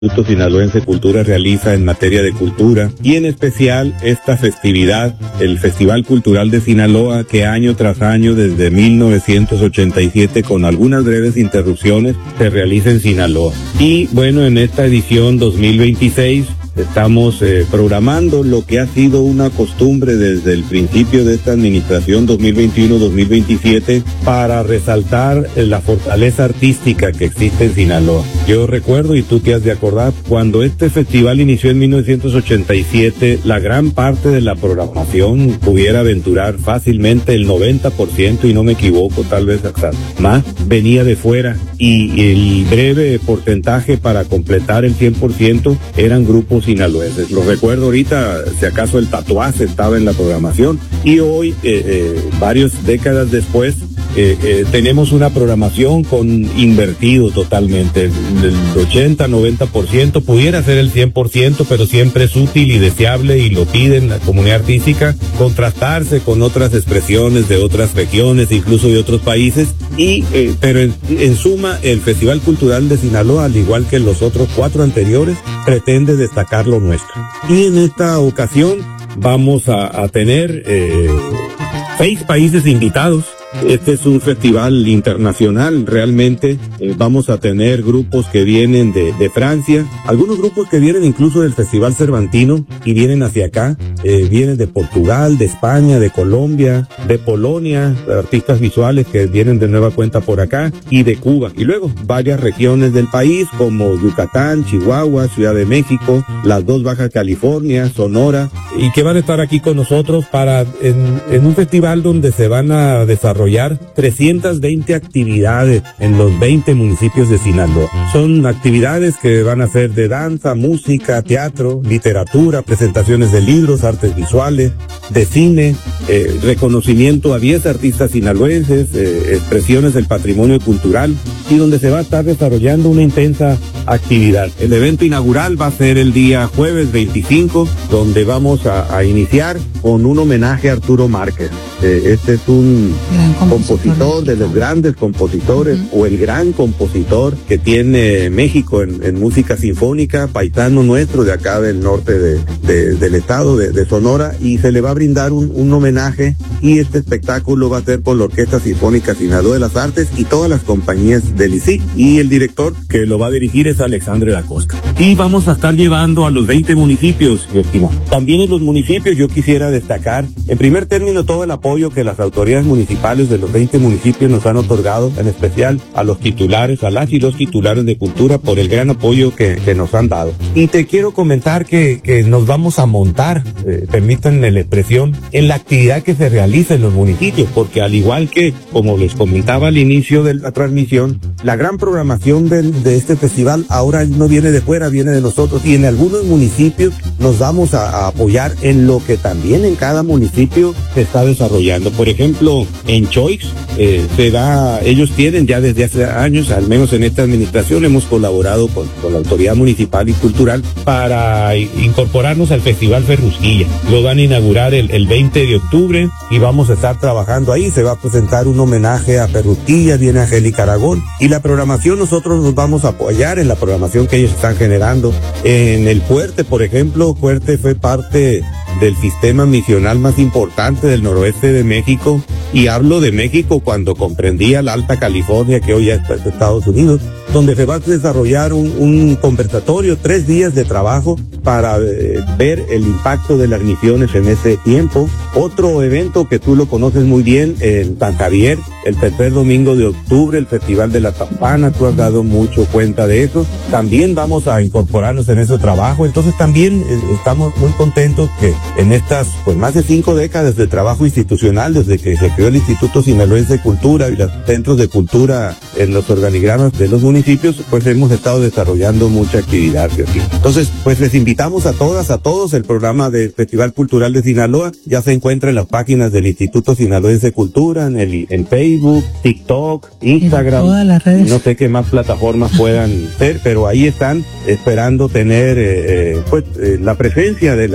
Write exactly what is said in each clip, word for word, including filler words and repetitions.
Instituto Sinaloense Cultura realiza en materia de cultura y en especial esta festividad, el Festival Cultural de Sinaloa, que año tras año desde mil novecientos ochenta y siete con algunas breves interrupciones se realiza en Sinaloa. Y bueno, en esta edición dos mil veintiséis estamos eh, programando lo que ha sido una costumbre desde el principio de esta administración dos mil veintiuno dos mil veintisiete para resaltar eh, la fortaleza artística que existe en Sinaloa. Yo recuerdo, y tú te has de acordar, cuando este festival inició en mil novecientos ochenta y siete, la gran parte de la programación, pudiera aventurar fácilmente el noventa por ciento, y no me equivoco, tal vez hasta más, venía de fuera, y el breve porcentaje para completar el cien por ciento eran grupos sinaloenses. Lo recuerdo ahorita, si acaso el Tatuaje estaba en la programación, y hoy, eh, eh, varias décadas después, eh, eh, tenemos una programación con invertido totalmente, del ochenta, noventa por ciento, pudiera ser el cien por ciento, pero siempre es útil y deseable, y lo piden la comunidad artística, contrastarse con otras expresiones de otras regiones, incluso de otros países, y eh, pero en, en suma, el Festival Cultural de Sinaloa, al igual que los otros cuatro anteriores, pretende destacar lo nuestro. Y en esta ocasión vamos a, a tener eh, seis países invitados. Este es un festival internacional, realmente. Eh, vamos a tener grupos que vienen de, de Francia, algunos grupos que vienen incluso del Festival Cervantino y vienen hacia acá, eh, vienen de Portugal, de España, de Colombia, de Polonia, artistas visuales que vienen de nueva cuenta por acá, y de Cuba. Y luego varias regiones del país como Yucatán, Chihuahua, Ciudad de México, las dos Baja California, Sonora, y que van a estar aquí con nosotros para en, en un festival donde se van a desarrollar trescientas veinte actividades en los veinte municipios de Sinaloa. Son actividades que van a ser de danza, música, teatro, literatura, presentaciones de libros, artes visuales, de cine, eh, reconocimiento a diez artistas sinaloenses, eh, expresiones del patrimonio cultural, y donde se va a estar desarrollando una intensa actividad. El evento inaugural va a ser el día jueves veinticinco, donde vamos a, a iniciar con un homenaje a Arturo Márquez. Eh, este es un compositor, compositor de los grandes compositores, uh-huh. o el gran compositor que tiene México en, en música sinfónica, paisano nuestro de acá del norte de, de, del estado de, de Sonora, y se le va a brindar un, un homenaje, y este espectáculo va a ser por la Orquesta Sinfónica Sinaloa de las Artes y todas las compañías del I C I, y el director que lo va a dirigir es Alexandre Dacosta. Y vamos a estar llevando a los veinte municipios, mi estimado. También en los municipios yo quisiera destacar, en primer término, todo el apoyo que las autoridades municipales de los veinte municipios nos han otorgado, en especial a los titulares, a las y los titulares de cultura, por el gran apoyo que, que nos han dado. Y te quiero comentar que, que nos vamos a montar, eh, permítanme la expresión, en la actividad que se realiza en los municipios, porque al igual que, como les comentaba al inicio de la transmisión, la gran programación de, de este festival ahora no viene de fuera, viene de nosotros, y en algunos municipios nos vamos a, a apoyar en lo que también en cada municipio se está desarrollando. Por ejemplo, en Choix, eh, se da, ellos tienen ya desde hace años, al menos en esta administración, hemos colaborado con, con la autoridad municipal y cultural para incorporarnos al Festival Ferrusquilla. Lo van a inaugurar el, el veinte de octubre, y vamos a estar trabajando ahí. Se va a presentar un homenaje a Ferrusquilla, viene Angélica Aragón, y la programación, nosotros nos vamos a apoyar en la programación que ellos están generando. En el Fuerte, por ejemplo, Fuerte fue parte del sistema misional más importante del noroeste de México, y hablo de México cuando comprendía la Alta California, que hoy es Estados Unidos, donde se va a desarrollar un, un conversatorio, tres días de trabajo para eh, ver el impacto de las misiones en ese tiempo. Otro evento que tú lo conoces muy bien, en San Javier, el tercer domingo de octubre, el Festival de la Campana, tú has dado mucho cuenta de eso. También vamos a incorporarnos en ese trabajo. Entonces también eh, estamos muy contentos que en estas pues más de cinco décadas de trabajo institucional, desde que se creó el Instituto Sinaloense de Cultura y los centros de cultura en los organigramas de los municipios, pues hemos estado desarrollando mucha actividad aquí. Entonces, pues les invitamos a todas, a todos. El programa del Festival Cultural de Sinaloa ya se encuentra en las páginas del Instituto Sinaloense de Cultura, en, el, en Facebook, TikTok, Instagram, todas las redes. No sé qué más plataformas puedan ser, pero ahí están esperando tener eh, pues eh, la presencia de las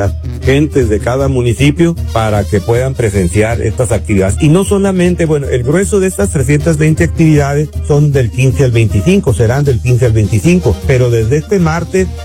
gentes de cada municipio para que puedan presenciar estas actividades. Y no solamente, bueno, el grueso de estas trescientas veinte actividades son del quince al veinticinco, serán del quince al veinticinco, pero desde este martes